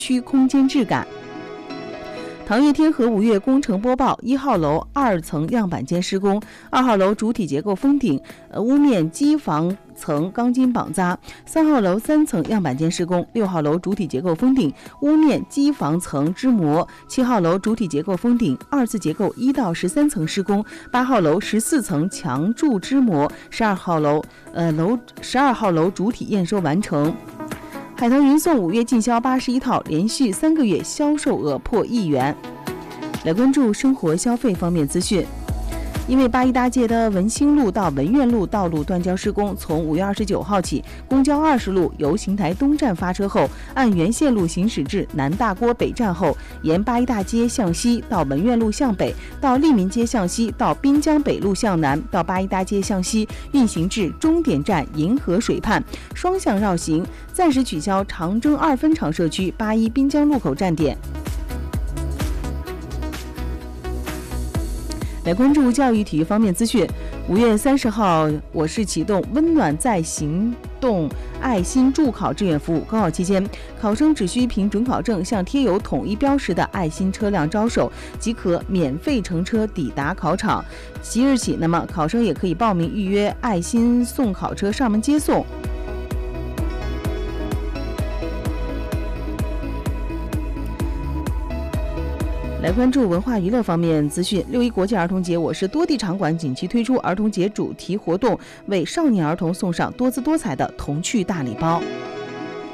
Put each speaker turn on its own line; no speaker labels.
区空间质感。唐悦天河5月工程播报：1号楼2层样板间施工，2号楼主体结构封顶，屋面机房层钢筋绑扎；3号楼3层样板间施工，6号楼主体结构封顶，屋面机房层支模；7号楼主体结构封顶，2次结构1到13层施工；8号楼14层墙柱支模；12号楼主体验收完成。海淘云送5月进销81套，连续3个月销售额破1亿元。来关注生活消费方面资讯。因为八一大街的文兴路到文苑路道路断交施工，从5月29号起，公交20路由邢台东站发车后，按原线路行驶至南大锅北站后，沿八一大街向西到文苑路向北，到利民街向西到滨江北路向南，到八一大街向西运行至终点站银河水畔，双向绕行，暂时取消长征2分场社区八一滨江路口站点。来关注教育体育方面资讯。5月30号，我市启动温暖在行动爱心助考志愿服务。高考期间，考生只需凭准考证向贴有统一标识的爱心车辆招手，即可免费乘车抵达考场。即日起，考生也可以报名预约爱心送考车上门接送。来关注文化娱乐方面资讯。6·1国际儿童节，我市多地场馆景区推出儿童节主题活动，为少年儿童送上多姿多彩的童趣大礼包。